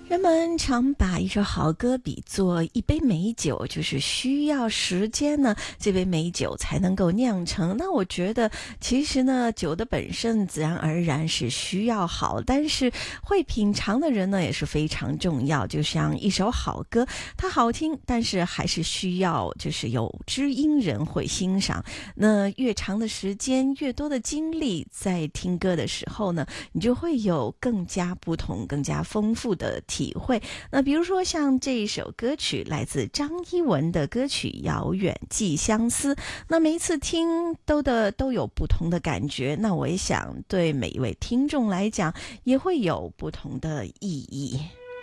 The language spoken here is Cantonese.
人们常把一首好歌比作一杯美酒，就是需要时间呢，这杯美酒才能够酿成。那我觉得，其实呢，酒的本身自然而然是需要好，但是会品尝的人呢也是非常重要。就像一首好歌，它好听，但是还是需要就是有知音人会欣赏。那越长的时间，越多的精力，在听歌的时候呢，你就会有更加不同、更加丰富的体会。那比如说像这一首歌曲来自张一文的歌曲《遥远寄相思》，那每一次听都有不同的感觉，那我也想对每一位听众来讲也会有不同的意义。